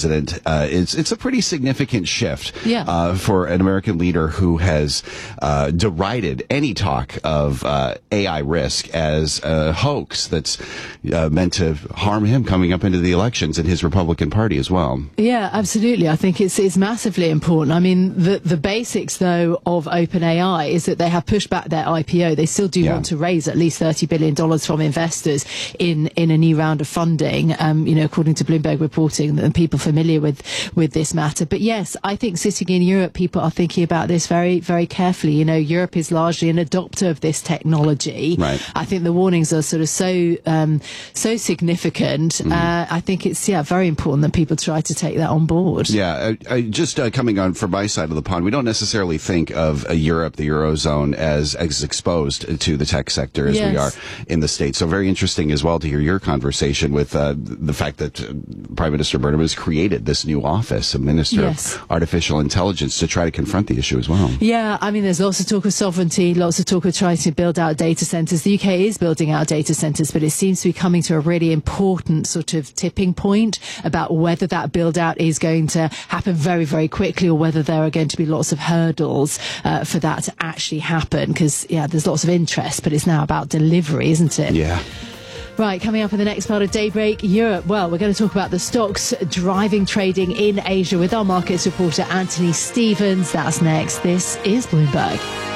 president. It's a pretty significant shift Yeah. for an American leader who has derided any talk of AI risk as a hoax that's meant to harm him coming up into the elections and his Republican Party as well. Yeah, absolutely. I think it's massively important. I mean, the basics, though, of OpenAI is that they have pushed back their IPO. They still do want to raise at least $30 billion from investors in a new round of funding, according to Bloomberg reporting and people familiar with this matter. But yes, I think sitting in Europe, people are thinking about this very, very carefully. Europe is largely an adopter of this technology. Right. I think the warnings are sort of so significant. I think it's very important that people try to take that on board. Yeah, just coming on from my side of the pond, we don't necessarily think of Europe, the Eurozone, as exposed to the tech sector as we are in the States. So very interesting as well to hear your conversation with the fact that Prime Minister Burnham has created this new office, a Minister of Artificial Intelligence, to try to confront the issue as well. Yeah, I mean, there's lots of talk of sovereignty, lots of talk of trying to build out data centres. The UK is building out data centres, but it seems to be coming to a really important sort of tipping point about whether that build out is going to happen very, very quickly or whether there are going to be lots of hurdles for that to actually happen. Because, there's lots of interest, but it's now about delivery, isn't it? Yeah. Right, coming up in the next part of Daybreak Europe, well, we're going to talk about the stocks driving trading in Asia with our markets reporter Anthony Stevens. That's next. This is Bloomberg.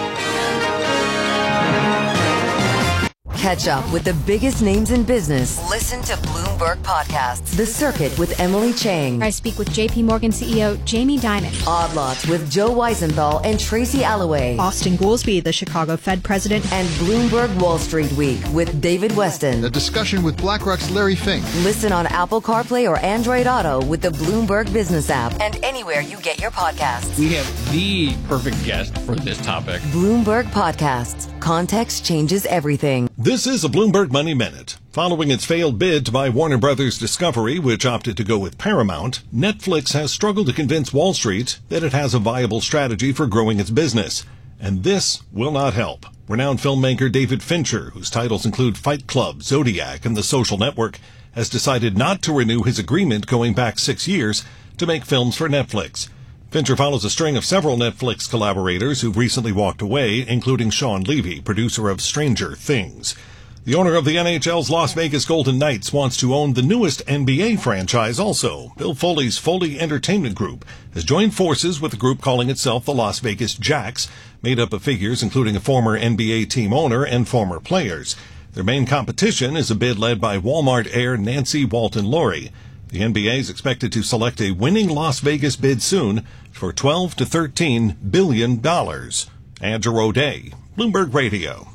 Catch up with the biggest names in business. Listen to Bloomberg Podcasts. The Circuit with Emily Chang. I speak with JP Morgan CEO Jamie Dimon. Odd Lots with Joe Weisenthal and Tracy Alloway. Austin Goolsbee, the Chicago Fed president. And Bloomberg Wall Street Week with David Weston. A discussion with BlackRock's Larry Fink. Listen on Apple CarPlay or Android Auto with the Bloomberg Business app and anywhere you get your podcasts. We have the perfect guest for this topic. Bloomberg Podcasts. Context changes everything. This is a Bloomberg Money Minute. Following its failed bid to buy Warner Brothers Discovery, which opted to go with Paramount, Netflix has struggled to convince Wall Street that it has a viable strategy for growing its business. And this will not help. Renowned filmmaker David Fincher, whose titles include Fight Club, Zodiac, and The Social Network, has decided not to renew his agreement going back 6 years to make films for Netflix. Fincher follows a string of several Netflix collaborators who've recently walked away, including Sean Levy, producer of Stranger Things. The owner of the NHL's Las Vegas Golden Knights wants to own the newest NBA franchise also. Bill Foley's Foley Entertainment Group has joined forces with a group calling itself the Las Vegas Jacks, made up of figures including a former NBA team owner and former players. Their main competition is a bid led by Walmart heir Nancy Walton Laurie. The NBA is expected to select a winning Las Vegas bid soon for $12 to $13 billion. Andrew O'Day, Bloomberg Radio.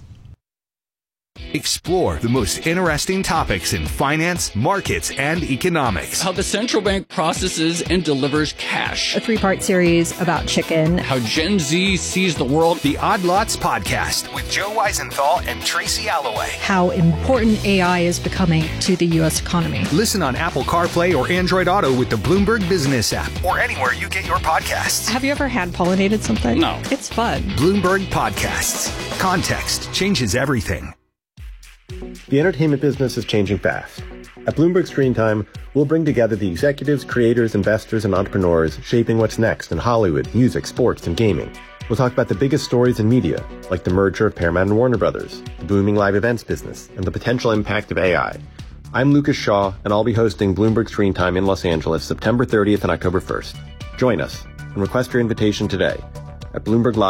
Explore the most interesting topics in finance, markets, and economics. How the central bank processes and delivers cash. A 3-part series about chicken. How Gen Z sees the world. The Odd Lots Podcast with Joe Weisenthal and Tracy Alloway. How important AI is becoming to the U.S. economy. Listen on Apple CarPlay or Android Auto with the Bloomberg Business app or anywhere you get your podcasts. Have you ever hand-pollinated something? No. It's fun. Bloomberg Podcasts. Context changes everything. The entertainment business is changing fast. At Bloomberg Screen Time, we'll bring together the executives, creators, investors, and entrepreneurs shaping what's next in Hollywood, music, sports, and gaming. We'll talk about the biggest stories in media, like the merger of Paramount and Warner Brothers, the booming live events business, and the potential impact of AI. I'm Lucas Shaw, and I'll be hosting Bloomberg Screen Time in Los Angeles September 30th and October 1st. Join us and request your invitation today at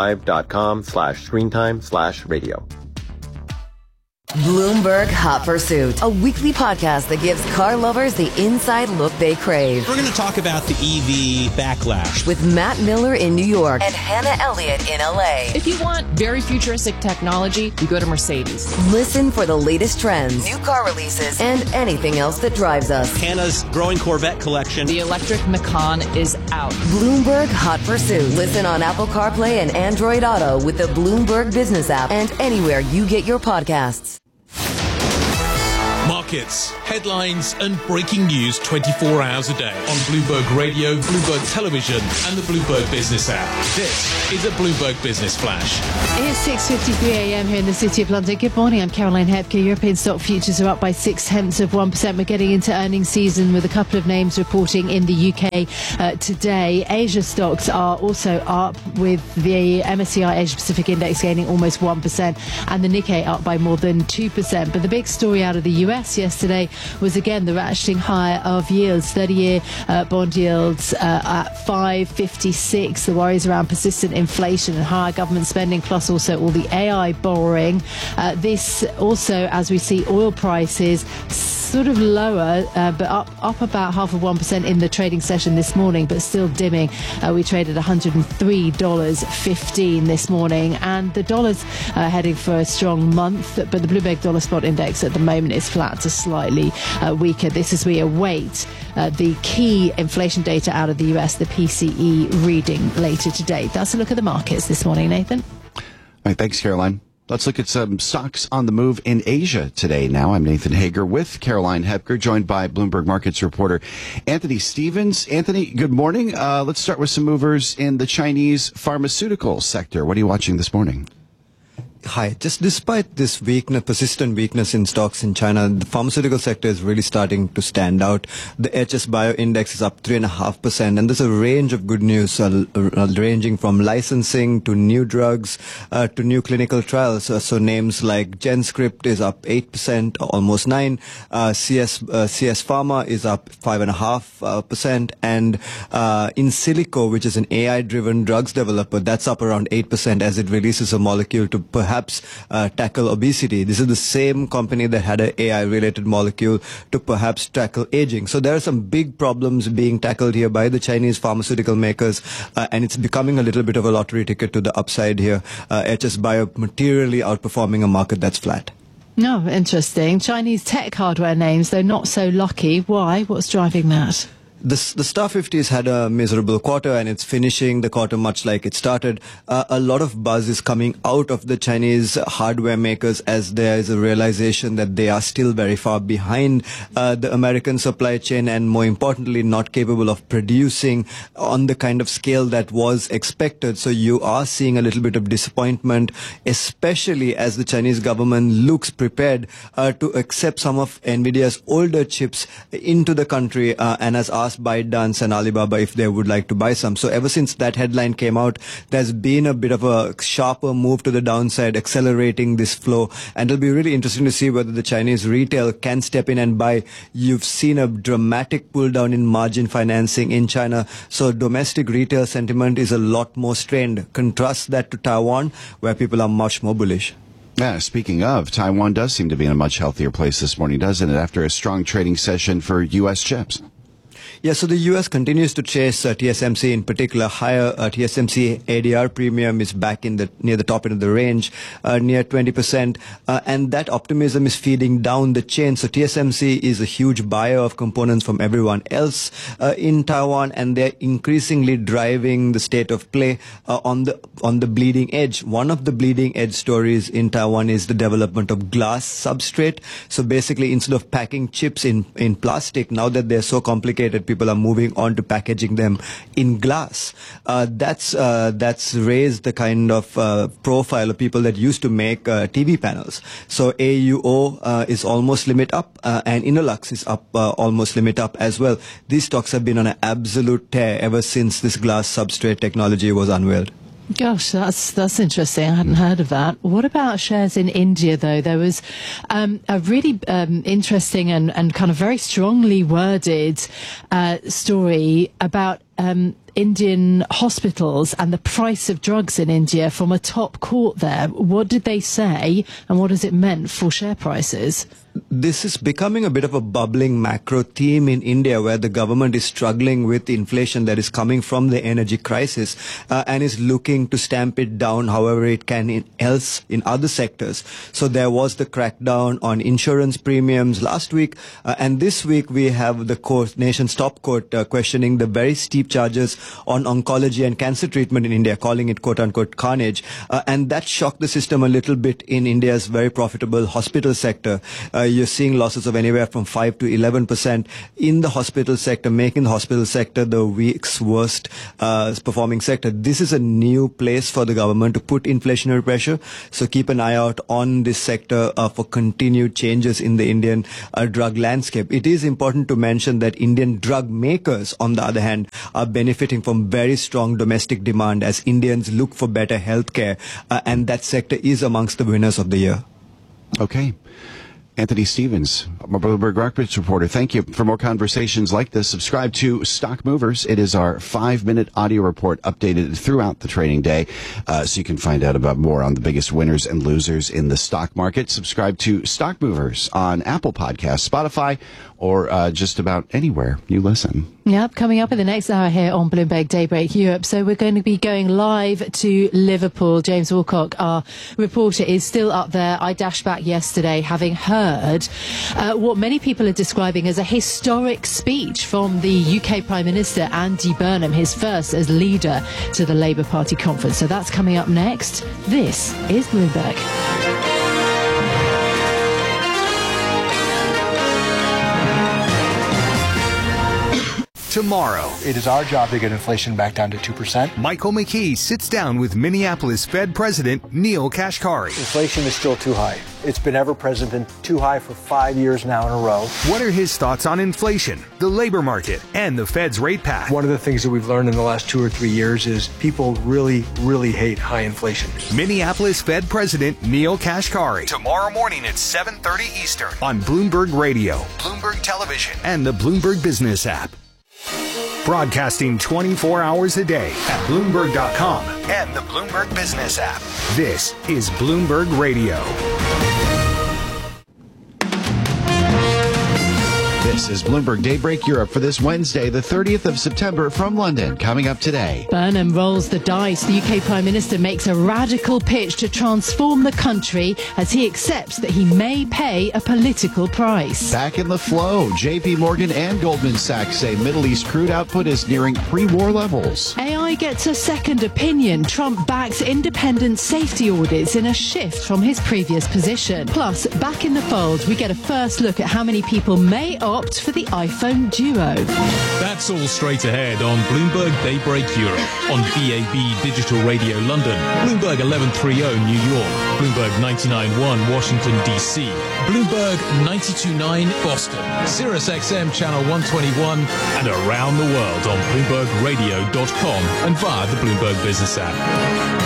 bloomberglive.com/screentime/radio. Bloomberg Hot Pursuit, a weekly podcast that gives car lovers the inside look they crave. We're going to talk about the EV backlash with Matt Miller in New York and Hannah Elliott in LA. If you want very futuristic technology, you go to Mercedes. Listen for the latest trends, new car releases, and anything else that drives us. Hannah's growing Corvette collection. The electric Macan is out. Bloomberg Hot Pursuit. Listen on Apple CarPlay and Android Auto with the Bloomberg Business app and anywhere you get your podcasts. markets, headlines and breaking news 24 hours a day on Bloomberg Radio, Bloomberg Television and the Bloomberg Business app. This is a Bloomberg Business Flash. It's 6:53 a.m. here in the City of London. Good morning, I'm Caroline Hepker. European stock futures are up by 0.6%. We're getting into earnings season with a couple of names reporting in the UK today. Asia stocks are also up, with the MSCI Asia Pacific Index gaining almost 1% and the Nikkei up by more than 2%. But the big story out of the US yesterday was again the ratcheting higher of yields. 30-year bond yields at 5.56. The worries around persistent inflation and higher government spending, plus also all the AI borrowing. This also, as we see oil prices sort of lower, but up about 0.5% in the trading session this morning, but still dimming. We traded $103.15 this morning, and the dollar's heading for a strong month, but the Bloomberg Dollar Spot Index at the moment is flat to slightly weaker. This as we await the key inflation data out of the US, the PCE reading later today. That's a look at the markets this morning, Nathan. All right, thanks, Caroline. Let's look at some stocks on the move in Asia today. Now, I'm Nathan Hager with Caroline Hepker, joined by Bloomberg Markets reporter Anthony Stevens. Anthony, good morning. Let's start with some movers in the Chinese pharmaceutical sector. What are you watching this morning? Hi. Just despite this persistent weakness in stocks in China, the pharmaceutical sector is really starting to stand out. The HS Bio Index is up 3.5%, and there's a range of good news, ranging from licensing to new drugs to new clinical trials. So names like GenScript is up 8%, almost 9%. CS Pharma is up 5.5%, and Insilico, which is an AI-driven drugs developer, that's up around 8% as it releases a molecule to perhaps tackle obesity. This is the same company that had an AI-related molecule to perhaps tackle aging. So there are some big problems being tackled here by the Chinese pharmaceutical makers, and it's becoming a little bit of a lottery ticket to the upside here. HS Bio materially outperforming a market that's flat. No, interesting. Chinese tech hardware names, though, not so lucky. Why? What's driving that? The Star 50 has had a miserable quarter, and it's finishing the quarter much like it started. A lot of buzz is coming out of the Chinese hardware makers as there is a realization that they are still very far behind the American supply chain, and more importantly, not capable of producing on the kind of scale that was expected. So you are seeing a little bit of disappointment, especially as the Chinese government looks prepared to accept some of NVIDIA's older chips into the country and has asked ByteDance and Alibaba if they would like to buy some. So ever since that headline came out, there's been a bit of a sharper move to the downside, accelerating this flow. And it'll be really interesting to see whether the Chinese retail can step in and buy. You've seen a dramatic pull down in margin financing in China. So domestic retail sentiment is a lot more strained. Contrast that to Taiwan, where people are much more bullish. Yeah, speaking of, Taiwan does seem to be in a much healthier place this morning, doesn't it, after a strong trading session for U.S. chips? Yeah, so the U.S. continues to chase TSMC, in particular. Higher TSMC ADR premium is back near the top end of the range, near 20%, and that optimism is feeding down the chain. So TSMC is a huge buyer of components from everyone else in Taiwan, and they're increasingly driving the state of play on the bleeding edge. One of the bleeding edge stories in Taiwan is the development of glass substrate. So basically, instead of packing chips in plastic, now that they're so complicated, people are moving on to packaging them in glass. That's raised the kind of profile of people that used to make TV panels. So AUO is almost limit up, and Innolux is up almost limit up as well. These stocks have been on an absolute tear ever since this glass substrate technology was unveiled. Gosh, that's interesting. I hadn't heard of that. What about shares in India, though? There was a really interesting and kind of very strongly worded story about Indian hospitals and the price of drugs in India from a top court there. What did they say, and what has it meant for share prices? This is becoming a bit of a bubbling macro theme in India, where the government is struggling with inflation that is coming from the energy crisis and is looking to stamp it down however it can in other sectors. So there was the crackdown on insurance premiums last week, and this week we have the nation's top court questioning the very steep charges on oncology and cancer treatment in India, calling it quote-unquote carnage. And that shocked the system a little bit in India's very profitable hospital sector. You're seeing losses of anywhere from 5 to 11% in the hospital sector, making the hospital sector the week's worst performing sector. This is a new place for the government to put inflationary pressure. So keep an eye out on this sector for continued changes in the Indian drug landscape. It is important to mention that Indian drug makers, on the other hand, are benefiting from very strong domestic demand as Indians look for better healthcare, and that sector is amongst the winners of the year. Okay. Anthony Stevens, Bloomberg Markets reporter. Thank you. For more conversations like this, subscribe to Stock Movers. It is our 5-minute audio report updated throughout the trading day, so you can find out about more on the biggest winners and losers in the stock market. Subscribe to Stock Movers on Apple Podcasts, Spotify, or just about anywhere you listen. Yep, coming up in the next hour here on Bloomberg Daybreak Europe. So we're going to be going live to Liverpool. James Wilcock, our reporter, is still up there. I dashed back yesterday having heard what many people are describing as a historic speech from the UK Prime Minister Andy Burnham, his first as leader to the Labour Party conference. So that's coming up next. This is Bloomberg. Tomorrow, it is our job to get inflation back down to 2%. Michael McKee sits down with Minneapolis Fed President Neel Kashkari. Inflation is still too high. It's been ever-present and too high for 5 years now in a row. What are his thoughts on inflation, the labor market, and the Fed's rate path? One of the things that we've learned in the last 2 or 3 years is people really, really hate high inflation. Minneapolis Fed President Neel Kashkari. Tomorrow morning at 7:30 Eastern on Bloomberg Radio, Bloomberg Television, and the Bloomberg Business app. Broadcasting 24 hours a day at Bloomberg.com and the Bloomberg Business app. This is Bloomberg Radio. This is Bloomberg Daybreak Europe for this Wednesday, the 30th of September from London. Coming up today. Burnham rolls the dice. The UK Prime Minister makes a radical pitch to transform the country as he accepts that he may pay a political price. Back in the flow, JP Morgan and Goldman Sachs say Middle East crude output is nearing pre-war levels. AI gets a second opinion. Trump backs independent safety audits in a shift from his previous position. Plus, back in the fold, we get a first look at how many people may opt for the iPhone Duo. That's all straight ahead on Bloomberg Daybreak Europe, on DAB Digital Radio London, Bloomberg 1130 New York, Bloomberg 99.1 Washington DC, Bloomberg 92.9 Boston, Sirius XM Channel 121, and around the world on BloombergRadio.com and via the Bloomberg Business app.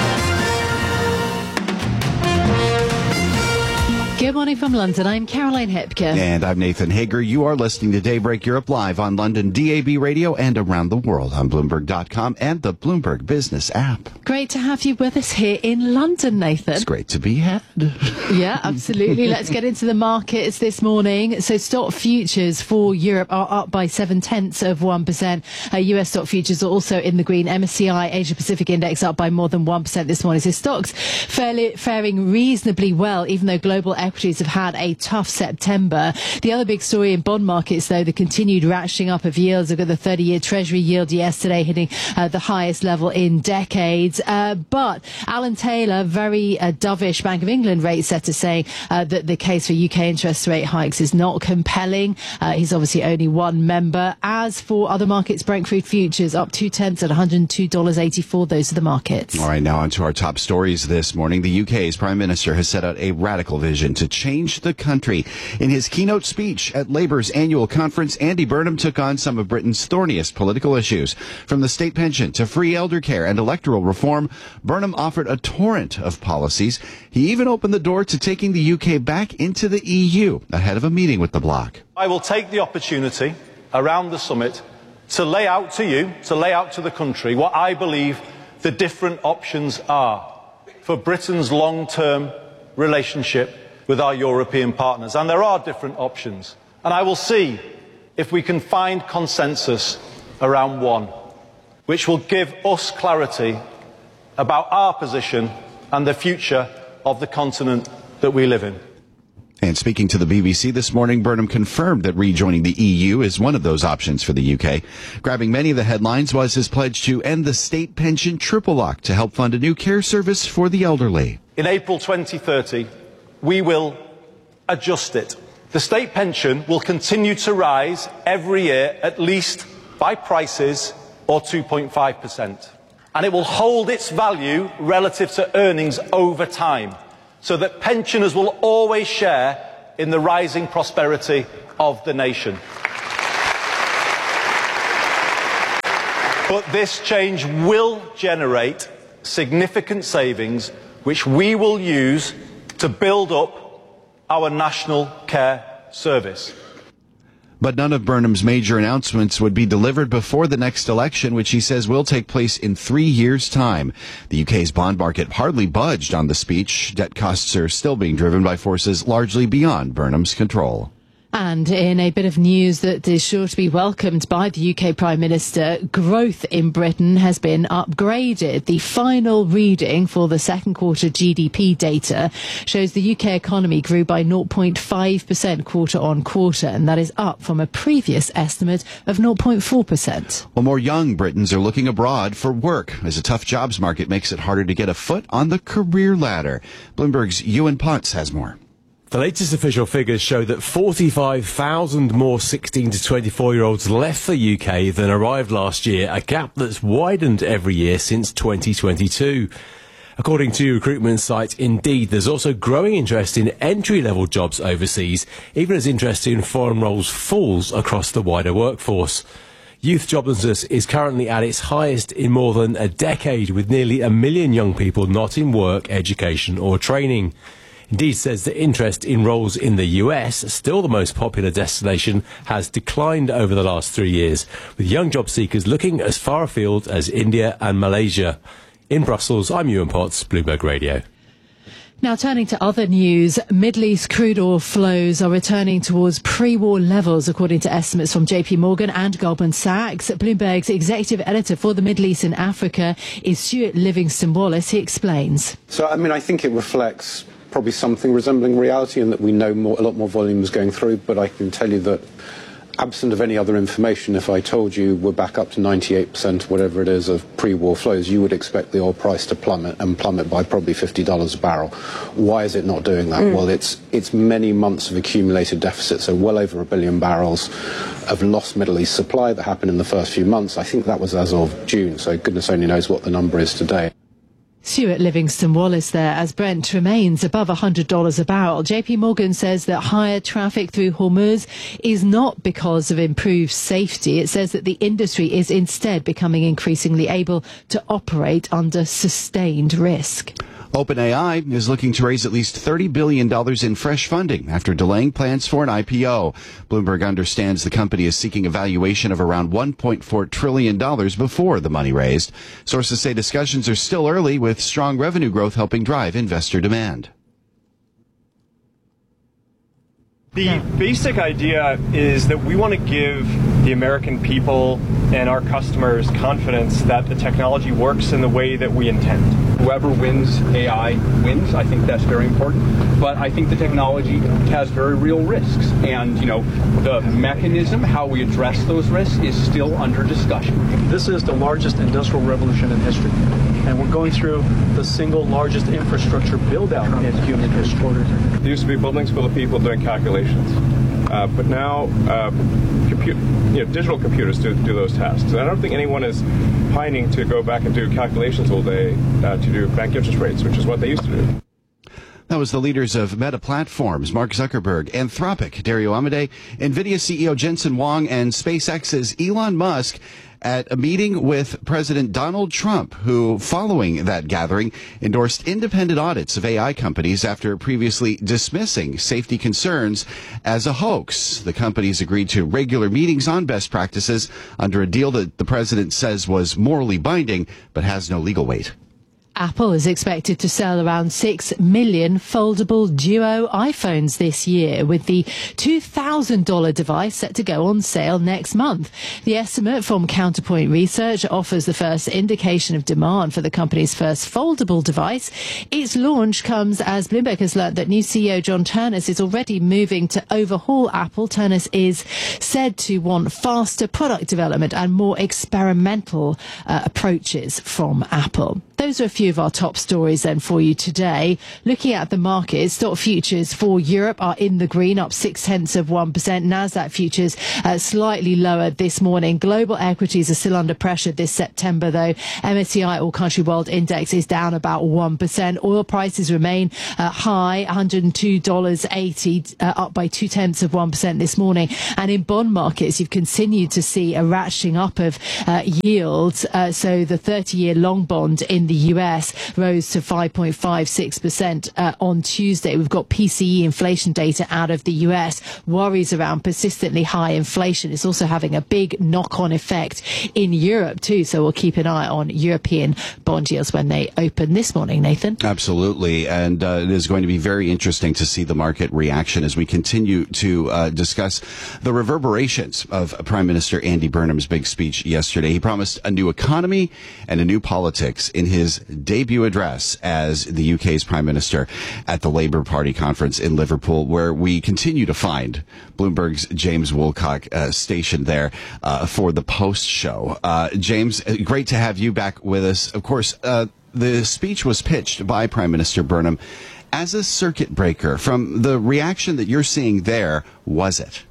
Good morning from London. I'm Caroline Hepke. And I'm Nathan Hager. You are listening to Daybreak Europe live on London DAB Radio and around the world on Bloomberg.com and the Bloomberg Business app. Great to have you with us here in London, Nathan. It's great to be had. Yeah, absolutely. Let's get into the markets this morning. So stock futures for Europe are up by 0.7%. US stock futures are also in the green. MSCI Asia Pacific Index up by more than 1% this morning. So stocks faring reasonably well, even though global equities have had a tough September. The other big story in bond markets, though, the continued ratcheting up of yields. Look at the 30-year Treasury yield yesterday hitting the highest level in decades. But Alan Taylor, very dovish Bank of England rate setter, saying that the case for UK interest rate hikes is not compelling. He's obviously only one member. As for other markets, Brent crude futures up 0.2 at $102.84. Those are the markets. All right, now on to our top stories this morning. The UK's Prime Minister has set out a radical vision to change the country. In his keynote speech at Labour's annual conference, Andy Burnham took on some of Britain's thorniest political issues. From the state pension to free elder care and electoral reform, Burnham offered a torrent of policies. He even opened the door to taking the UK back into the EU ahead of a meeting with the bloc. I will take the opportunity around the summit to lay out to you, to lay out to the country, what I believe the different options are for Britain's long-term relationship with our European partners. And there are different options. And I will see if we can find consensus around one, which will give us clarity about our position and the future of the continent that we live in. And speaking to the BBC this morning, Burnham confirmed that rejoining the EU is one of those options for the UK. Grabbing many of the headlines was his pledge to end the state pension triple lock to help fund a new care service for the elderly. In April 2030, we will adjust it. The state pension will continue to rise every year, at least by prices or 2.5%. And it will hold its value relative to earnings over time, so that pensioners will always share in the rising prosperity of the nation. But this change will generate significant savings, which we will use to build up our national care service. But none of Burnham's major announcements would be delivered before the next election, which he says will take place in 3 years' time. The UK's bond market hardly budged on the speech. Debt costs are still being driven by forces largely beyond Burnham's control. And in a bit of news that is sure to be welcomed by the UK Prime Minister, growth in Britain has been upgraded. The final reading for the second quarter GDP data shows the UK economy grew by 0.5% quarter on quarter, and that is up from a previous estimate of 0.4%. Well, more young Britons are looking abroad for work as a tough jobs market makes it harder to get a foot on the career ladder. Bloomberg's Ewan Potts has more. The latest official figures show that 45,000 more 16 to 24-year-olds left the UK than arrived last year, a gap that's widened every year since 2022. According to recruitment site Indeed, there's also growing interest in entry-level jobs overseas, even as interest in foreign roles falls across the wider workforce. Youth joblessness is currently at its highest in more than a decade, with nearly 1 million young people not in work, education or training. Indeed says that interest in roles in the US, still the most popular destination, has declined over the last 3 years, with young job seekers looking as far afield as India and Malaysia. In Brussels, I'm Ewan Potts, Bloomberg Radio. Now turning to other news, Middle East crude oil flows are returning towards pre-war levels, according to estimates from JP Morgan and Goldman Sachs. Bloomberg's executive editor for the Middle East and Africa is Stuart Livingston-Wallace. He explains. So, I think it reflects probably something resembling reality, in that we know a lot more volume is going through, but I can tell you that absent of any other information, if I told you we're back up to 98%, whatever it is, of pre-war flows, you would expect the oil price to plummet by probably $50 a barrel. Why is it not doing that? Well, it's many months of accumulated deficit, so well over 1 billion barrels of lost Middle East supply that happened in the first few months. I think that was as of June, so goodness only knows what the number is today. Stuart Livingston-Wallace there, as Brent remains above $100 a barrel. JP Morgan says that higher traffic through Hormuz is not because of improved safety. It says that the industry is instead becoming increasingly able to operate under sustained risk. OpenAI is looking to raise at least $30 billion in fresh funding after delaying plans for an IPO. Bloomberg understands the company is seeking a valuation of around $1.4 trillion before the money raised. Sources say discussions are still early, with strong revenue growth helping drive investor demand. The basic idea is that we want to give the American people and our customers confidence that the technology works in the way that we intend. Whoever wins AI wins. I think that's very important. But I think the technology has very real risks. And, the mechanism, how we address those risks, is still under discussion. This is the largest industrial revolution in history. And we're going through the single largest infrastructure build-out in human history. There used to be buildings full of people doing calculations. But now digital computers do those tasks. And I don't think anyone is pining to go back and do calculations all day to do bank interest rates, which is what they used to do. That was the leaders of Meta Platforms, Mark Zuckerberg, Anthropic, Dario Amodei, NVIDIA CEO Jensen Huang, and SpaceX's Elon Musk at a meeting with President Donald Trump, who, following that gathering, endorsed independent audits of AI companies after previously dismissing safety concerns as a hoax. The companies agreed to regular meetings on best practices under a deal that the president says was morally binding but has no legal weight. Apple is expected to sell around 6 million foldable Duo iPhones this year, with the $2,000 device set to go on sale next month. The estimate from Counterpoint Research offers the first indication of demand for the company's first foldable device. Its launch comes as Bloomberg has learned that new CEO John Ternus is already moving to overhaul Apple. Ternus is said to want faster product development and more experimental approaches from Apple. Those are a few of our top stories then for you today. Looking at the markets, stock futures for Europe are in the green, up 0.6%. Nasdaq futures slightly lower this morning. Global equities are still under pressure this September, though. MSCI All Country World Index is down about 1%. Oil prices remain high, $102.80, up by 0.2% this morning. And in bond markets, you've continued to see a ratcheting up of yields. So the 30-year long bond in the US rose to 5.56% on Tuesday. We've got PCE inflation data out of the US. Worries around persistently high inflation. It's also having a big knock-on effect in Europe too. So we'll keep an eye on European bond yields when they open this morning, Nathan. Absolutely. And it is going to be very interesting to see the market reaction as we continue to discuss the reverberations of Prime Minister Andy Burnham's big speech yesterday. He promised a new economy and a new politics in his debut address as the UK's Prime Minister at the Labour Party conference in Liverpool, where we continue to find Bloomberg's James Woolcock stationed there for the post show. James, great to have you back with us. Of course, the speech was pitched by Prime Minister Burnham as a circuit breaker. From the reaction that you're seeing there, was it?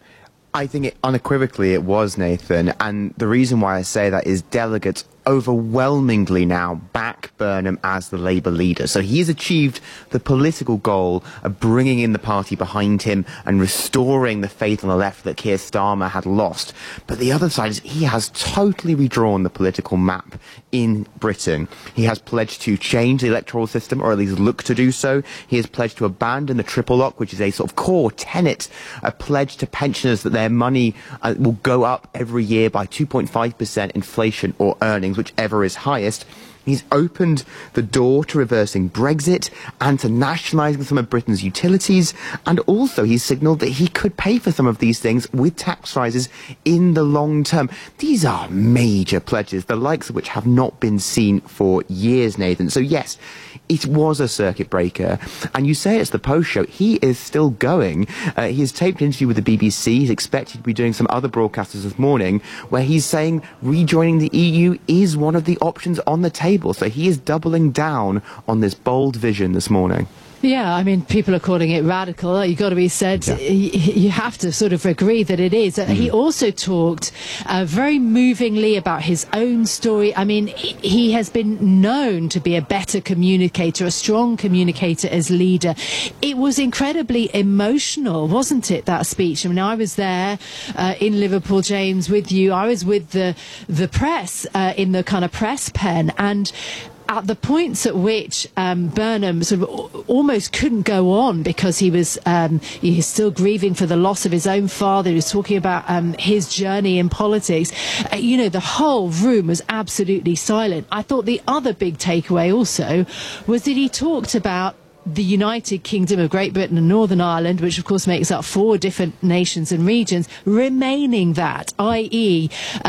I think unequivocally it was, Nathan, and the reason why I say that is delegates overwhelmingly now back Burnham as the Labour leader. So he's achieved the political goal of bringing in the party behind him and restoring the faith on the left that Keir Starmer had lost. But the other side is he has totally redrawn the political map in Britain. He has pledged to change the electoral system, or at least look to do so. He has pledged to abandon the triple lock, which is a sort of core tenet, a pledge to pensioners that their money will go up every year by 2.5% inflation or earnings, whichever is highest. He's opened the door to reversing Brexit and to nationalising some of Britain's utilities, and also he's signalled that he could pay for some of these things with tax rises in the long term. These are major pledges, the likes of which have not been seen for years, Nathan. So yes, it was a circuit breaker, and you say it's the post show. He is still going. He has taped an interview with the BBC. He's expected to be doing some other broadcasts this morning where he's saying rejoining the EU is one of the options on the table. So he is doubling down on this bold vision this morning. Yeah, I mean, people are calling it radical. You've got to be said, you have to sort of agree that it is. He also talked very movingly about his own story. I mean, he has been known to be a better communicator, a strong communicator as leader. It was incredibly emotional, wasn't it, that speech? I mean, I was there in Liverpool, James, with you. I was with the press in the kind of press pen, and at the points at which Burnham sort of almost couldn't go on because he's still grieving for the loss of his own father. He was talking about his journey in politics. The whole room was absolutely silent. I thought the other big takeaway also was that he talked about the United Kingdom of Great Britain and Northern Ireland, which of course makes up 4 different nations and regions, remaining that, i.e.,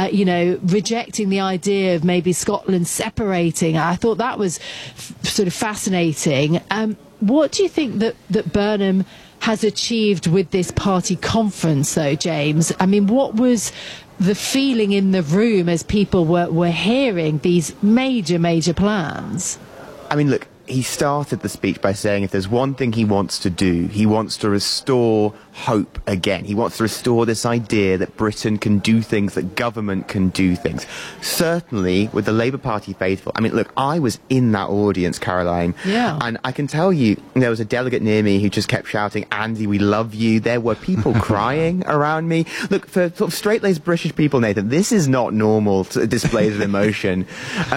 rejecting the idea of maybe Scotland separating. I thought that was sort of fascinating. What do you think that Burnham has achieved with this party conference, though, James? I mean, what was the feeling in the room as people were hearing these major plans? I mean, look, he started the speech by saying if there's one thing he wants to do, he wants to restore hope again. He wants to restore this idea that Britain can do things, that government can do things. Certainly, with the Labour Party faithful. I mean, look, I was in that audience, Caroline. Yeah. And I can tell you, there was a delegate near me who just kept shouting, "Andy, we love you." There were people crying around me. Look, for sort of straight-laced British people, Nathan, this is not normal displays of emotion.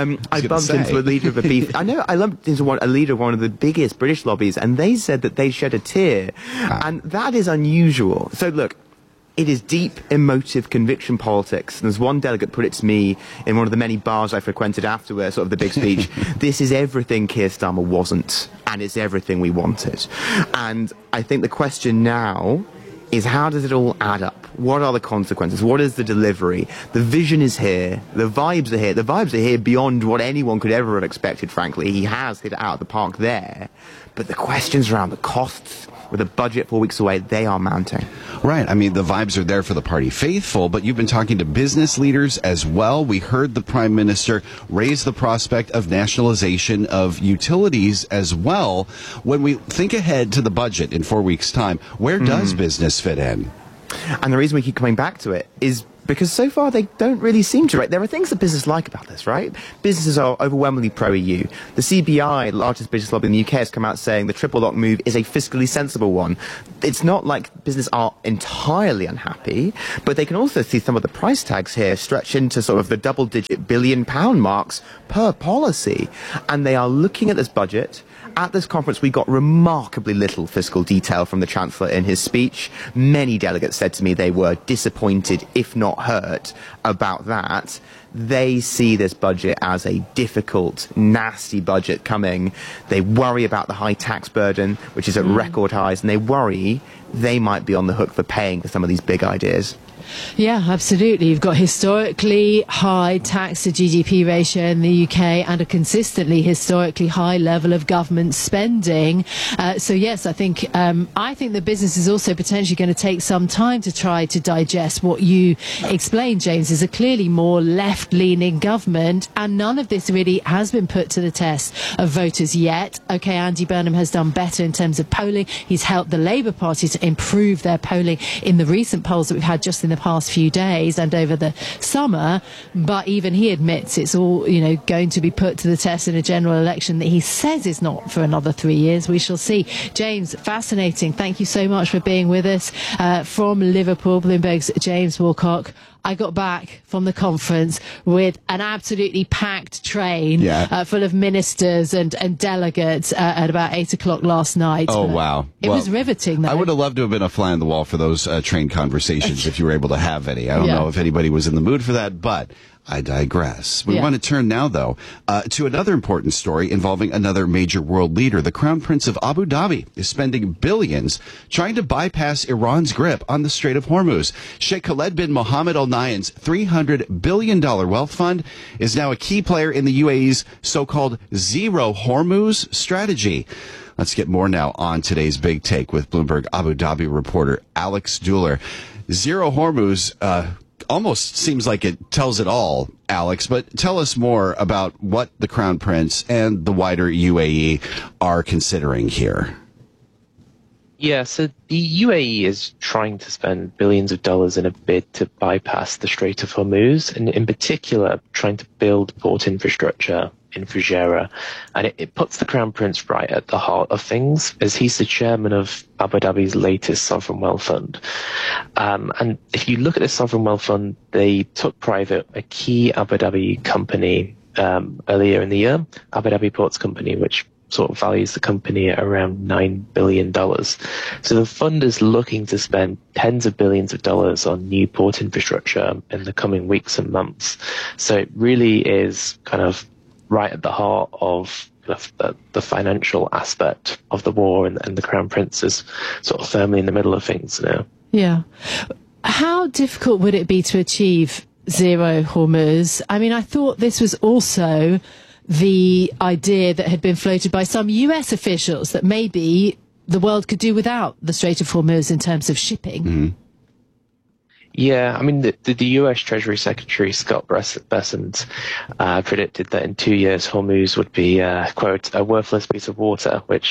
I bumped into a leader of a beef. I know, I lumped into a leader of one of the biggest British lobbies, and they said that they shed a tear. And that is unusual. So look, It is deep, emotive conviction politics. And as one delegate put it to me in one of the many bars I frequented after sort of the big speech, this is everything Keir Starmer wasn't, and it's everything we wanted. And I think the question now is, how does it all add up? What are the consequences? What is the delivery? The vision is here. The vibes are here. The vibes are here beyond what anyone could ever have expected, frankly. He has hit it out of the park there. But the questions around the costs, with a budget 4 weeks away, they are mounting. Right. I mean, the vibes are there for the party faithful, but you've been talking to business leaders as well. We heard the Prime Minister raise the prospect of nationalization of utilities as well. When we think ahead to the budget in 4 weeks' time, where does business fit in? And the reason we keep coming back to it is because so far they don't really seem to, right? There are things that business like about this, right? Businesses are overwhelmingly pro-EU. The CBI, the largest business lobby in the UK, has come out saying the triple lock move is a fiscally sensible one. It's not like business are entirely unhappy, but they can also see some of the price tags here stretch into sort of the double-digit billion-pound marks per policy. And they are looking at this budget. At this conference, we got remarkably little fiscal detail from the Chancellor in his speech. Many delegates said to me they were disappointed, if not hurt, about that. They see this budget as a difficult, nasty budget coming. They worry about the high tax burden, which is at record highs, and they worry they might be on the hook for paying for some of these big ideas. Yeah, absolutely. You've got historically high tax to GDP ratio in the UK and a consistently historically high level of government spending. So yes, I think the business is also potentially going to take some time to try to digest what you explained, James, is a clearly more left-leaning government, and none of this really has been put to the test of voters yet. Okay, Andy Burnham has done better in terms of polling. He's helped the Labour Party to improve their polling in the recent polls that we've had just in the past few days and over the summer, but even he admits it's all going to be put to the test in a general election that he says is not for another 3 years. We shall see. James, fascinating. Thank you so much for being with us from Liverpool. Bloomberg's James Woolcock. I got back from the conference with an absolutely packed train full of ministers and delegates at about 8 o'clock last night. Oh, wow. It was riveting, though. I would have loved to have been a fly on the wall for those train conversations if you were able to have any. I don't know if anybody was in the mood for that, but I digress. We want to turn now, though, to another important story involving another major world leader. The Crown Prince of Abu Dhabi is spending billions trying to bypass Iran's grip on the Strait of Hormuz. Sheikh Khaled bin Mohammed Al Nahyan's $300 billion wealth fund is now a key player in the UAE's so-called Zero Hormuz strategy. Let's get more now on today's Big Take with Bloomberg Abu Dhabi reporter Alex Dueller. Zero Hormuz, almost seems like it tells it all, Alex, but tell us more about what the Crown Prince and the wider UAE are considering here. Yeah, so the UAE is trying to spend billions of dollars in a bid to bypass the Strait of Hormuz, and in particular trying to build port infrastructure in Fujairah. And it puts the Crown Prince right at the heart of things, as he's the chairman of Abu Dhabi's latest sovereign wealth fund. And if you look at the sovereign wealth fund, they took private a key Abu Dhabi company earlier in the year, Abu Dhabi Ports Company, which sort of values the company at around $9 billion. So the fund is looking to spend tens of billions of dollars on new port infrastructure in the coming weeks and months. So it really is kind of right at the heart of the financial aspect of the war, and the Crown Prince is sort of firmly in the middle of things now. Yeah. How difficult would it be to achieve Zero Hormuz? I mean, I thought this was also the idea that had been floated by some US officials that maybe the world could do without the Strait of Hormuz in terms of shipping. Mm-hmm. Yeah, I mean, the US Treasury Secretary Scott Bessent predicted that in 2 years Hormuz would be, quote, a worthless piece of water, which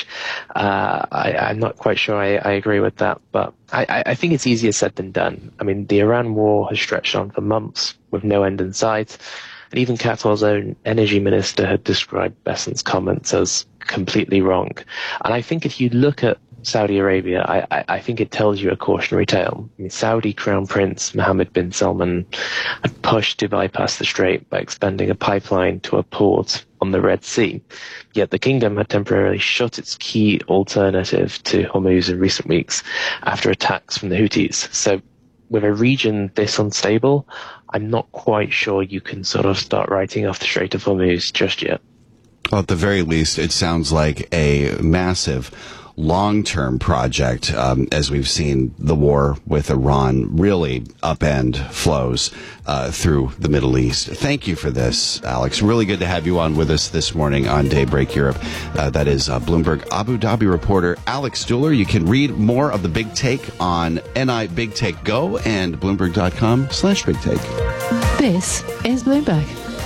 I'm not quite sure I agree with that, but I think it's easier said than done. I mean, the Iran war has stretched on for months with no end in sight, and even Qatar's own energy minister had described Bessent's comments as completely wrong. And I think if you look at Saudi Arabia, I think it tells you a cautionary tale. I mean, Saudi Crown Prince Mohammed bin Salman had pushed to bypass the strait by expanding a pipeline to a port on the Red Sea. Yet the kingdom had temporarily shut its key alternative to Hormuz in recent weeks after attacks from the Houthis. So with a region this unstable, I'm not quite sure you can sort of start writing off the Strait of Hormuz just yet. Well, at the very least, it sounds like a massive long-term project, as we've seen the war with Iran really upend flows through the Middle East. Thank you for this, Alex. Really good to have you on with us this morning on Daybreak Europe. That is Bloomberg Abu Dhabi reporter Alex Dueller. You can read more of the Big Take on NI Big Take Go and Bloomberg.com/Big Take. This is Bloomberg.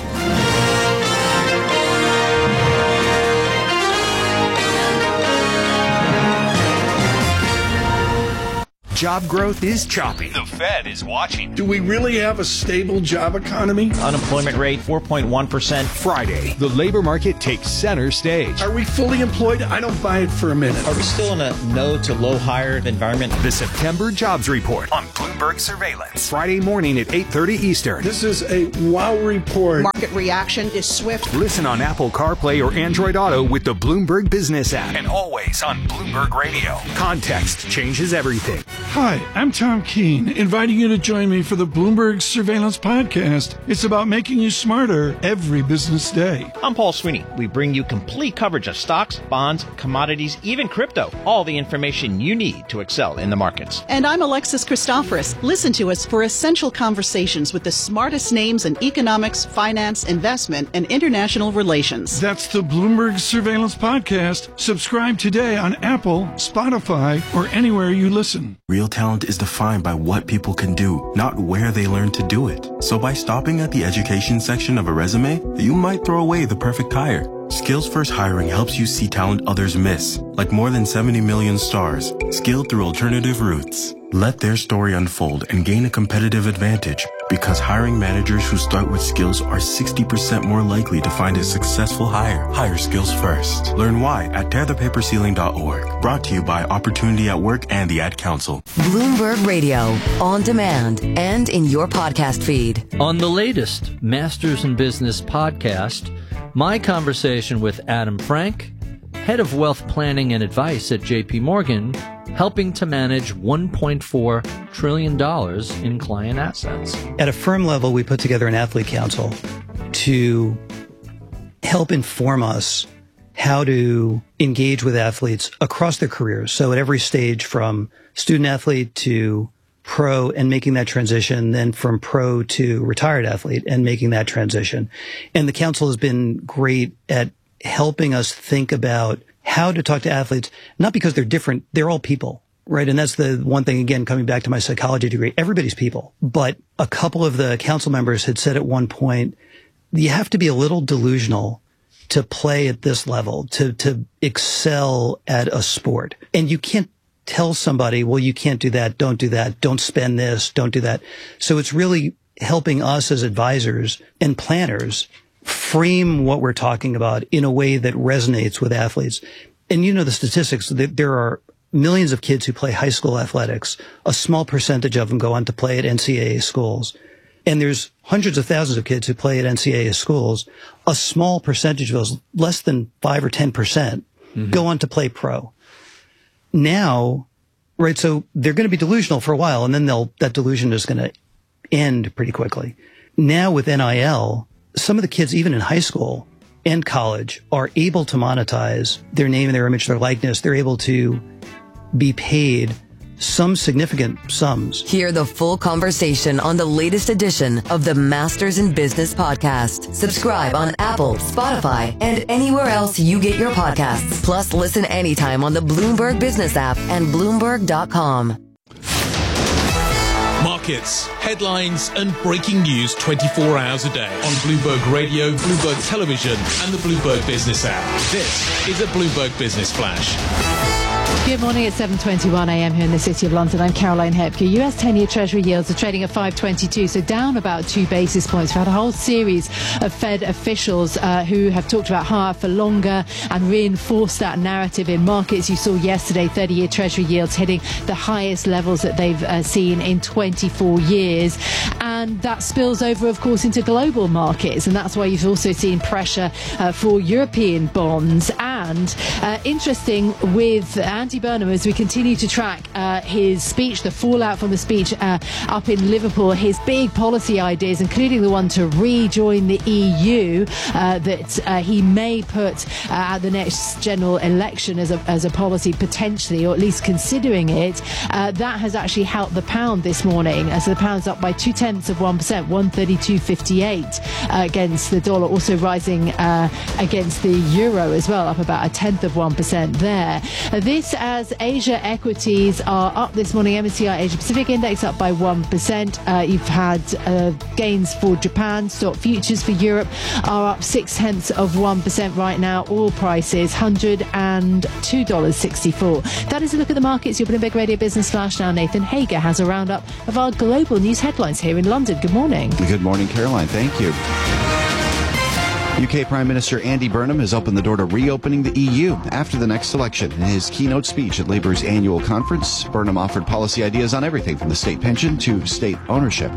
Job growth is choppy. The Fed is watching. Do we really have a stable job economy? Unemployment rate 4.1%. Friday, the labor market takes center stage. Are we fully employed? I don't buy it for a minute. Are we still in a no to low hired environment? The September Jobs Report on Bloomberg Surveillance. Friday morning at 8:30 Eastern. This is a wow report. Market reaction is swift. Listen on Apple CarPlay or Android Auto with the Bloomberg Business app. And always on Bloomberg Radio. Context changes everything. Hi, I'm Tom Keene, inviting you to join me for the Bloomberg Surveillance Podcast. It's about making you smarter every business day. I'm Paul Sweeney. We bring you complete coverage of stocks, bonds, commodities, even crypto. All the information you need to excel in the markets. And I'm Alexis Christoforous. Listen to us for essential conversations with the smartest names in economics, finance, investment, and international relations. That's the Bloomberg Surveillance Podcast. Subscribe today on Apple, Spotify, or anywhere you listen. Real talent is defined by what people can do, not where they learn to do it. So by stopping at the education section of a resume, you might throw away the perfect hire. Skills First Hiring helps you see talent others miss, like more than 70 million stars, skilled through alternative routes. Let their story unfold and gain a competitive advantage, because hiring managers who start with skills are 60% more likely to find a successful hire. Hire skills first. Learn why at tearthepaperceiling.org. Brought to you by Opportunity at Work and the Ad Council. Bloomberg Radio, on demand and in your podcast feed. On the latest Masters in Business podcast, my conversation with Adam Frank, head of wealth planning and advice at JP Morgan, helping to manage $1.4 trillion in client assets. At a firm level, we put together an athlete council to help inform us how to engage with athletes across their careers. So at every stage, from student athlete to pro and making that transition, then from pro to retired athlete and making that transition. And the council has been great at helping us think about how to talk to athletes, not because they're different, they're all people, right? And that's the one thing, again, coming back to my psychology degree, everybody's people. But a couple of the council members had said at one point, you have to be a little delusional to play at this level, to excel at a sport. And you can't tell somebody, well, you can't do that, don't spend this, don't do that. So it's really helping us as advisors and planners frame what we're talking about in a way that resonates with athletes. And you know the statistics, there are millions of kids who play high school athletics. A small percentage of them go on to play at NCAA schools. And there's hundreds of thousands of kids who play at NCAA schools. A small percentage of those, less than 5 or 10%, go on to play pro. Now, right, so they're going to be delusional for a while, and then that delusion is going to end pretty quickly. Now with NIL, some of the kids, even in high school and college, are able to monetize their name and their image, their likeness. They're able to be paid some significant sums. Hear the full conversation on the latest edition of the Masters in Business podcast. Subscribe on Apple, Spotify, and anywhere else you get your podcasts. Plus, listen anytime on the Bloomberg Business app and Bloomberg.com. Markets, headlines, and breaking news 24 hours a day on Bloomberg Radio, Bloomberg Television, and the Bloomberg Business app. This is a Bloomberg Business Flash. Good morning. It's 7:21 a.m. here in the City of London. I'm Caroline Hepke. US 10-year Treasury yields are trading at 5.22, so down about 2 basis points. We've had a whole series of Fed officials who have talked about higher for longer and reinforced that narrative in markets. You saw yesterday 30-year Treasury yields hitting the highest levels that they've seen in 24 years. And that spills over, of course, into global markets. And that's why you've also seen pressure for European bonds. And And interesting with Andy Burnham, as we continue to track his speech, the fallout from the speech up in Liverpool, his big policy ideas, including the one to rejoin the EU, that he may put at the next general election as a policy potentially, or at least considering it, that has actually helped the pound this morning. So the pound's up by 0.2%, 132.58 against the dollar, also rising against the euro as well, up about 0.1% there. This as Asia equities are up this morning. MSCI Asia Pacific Index up by 1%. You've had gains for Japan. Stock futures for Europe are up 0.6% right now. Oil prices $102.64. That is a look at the markets. Your Bloomberg Radio Business Flash now. Nathan Hager has a roundup of our global news headlines here in London. Good morning. Good morning, Caroline. Thank you. UK Prime Minister Andy Burnham has opened the door to reopening the EU after the next election. In his keynote speech at Labour's annual conference, Burnham offered policy ideas on everything from the state pension to state ownership.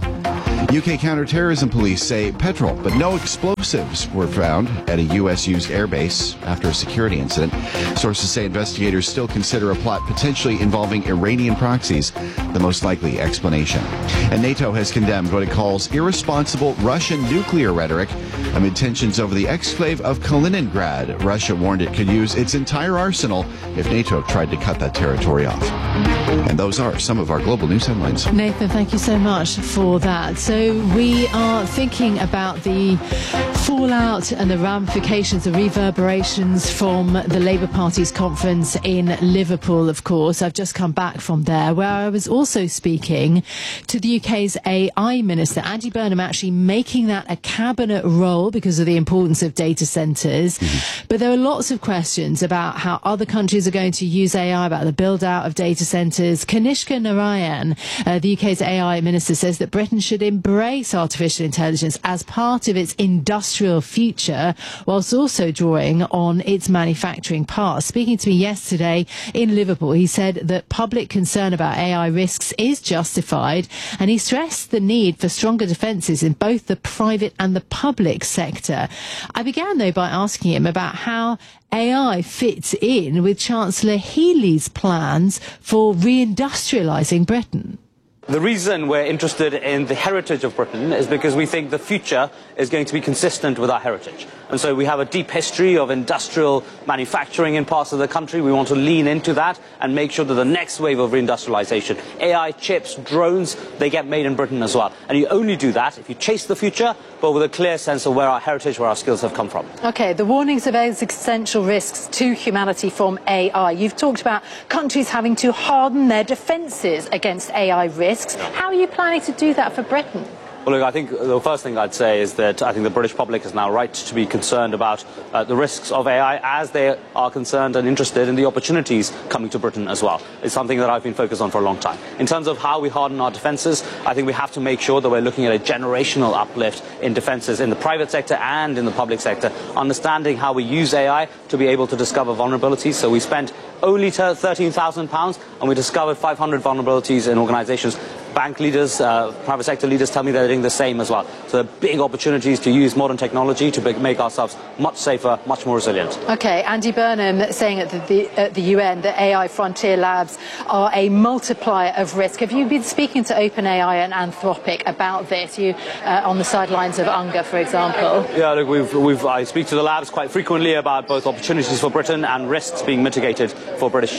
UK counterterrorism police say petrol, but no explosives were found at a US-used airbase after a security incident. Sources say investigators still consider a plot potentially involving Iranian proxies the most likely explanation. And NATO has condemned what it calls irresponsible Russian nuclear rhetoric amid tensions over the exclave of Kaliningrad. Russia warned it could use its entire arsenal if NATO tried to cut that territory off. And those are some of our global news headlines. Nathan, thank you so much for that. So we are thinking about the fallout and the ramifications, the reverberations from the Labour Party's conference in Liverpool, of course. I've just come back from there, where I was also speaking to the UK's AI Minister, Andy Burnham, actually making that a cabinet role because of the importance of data centres. But there are lots of questions about how other countries are going to use AI, about the build-out of data centres. Kanishka Narayan, the UK's AI Minister, says that Britain should embrace artificial intelligence as part of its industrial future, whilst also drawing on its manufacturing past. Speaking to me yesterday in Liverpool, he said that public concern about AI risks is justified, and he stressed the need for stronger defences in both the private and the public sector. I began, though, by asking him about how AI fits in with Chancellor Healey's plans for reindustrialising Britain. The reason we're interested in the heritage of Britain is because we think the future is going to be consistent with our heritage. And so we have a deep history of industrial manufacturing in parts of the country. We want to lean into that and make sure that the next wave of reindustrialization, AI, chips, drones, they get made in Britain as well. And you only do that if you chase the future, but with a clear sense of where our heritage, where our skills have come from. OK, the warnings of existential risks to humanity from AI. You've talked about countries having to harden their defences against AI risks. How are you planning to do that for Britain? Well, look, I think the first thing I'd say is that I think the British public is now right to be concerned about the risks of AI, as they are concerned and interested in the opportunities coming to Britain as well. It's something that I've been focused on for a long time. In terms of how we harden our defences, I think we have to make sure that we're looking at a generational uplift in defences in the private sector and in the public sector, understanding how we use AI to be able to discover vulnerabilities. So we spent only £13,000 and we discovered 500 vulnerabilities in organisations. Bank leaders, private sector leaders tell me they're doing the same as well. So there are big opportunities to use modern technology to make ourselves much safer, much more resilient. OK, Andy Burnham saying at the UN that AI frontier labs are a multiplier of risk. Have you been speaking to OpenAI and Anthropic about this? You on the sidelines of UNGA, for example? Yeah, look, I speak to the labs quite frequently about both opportunities for Britain and risks being mitigated for British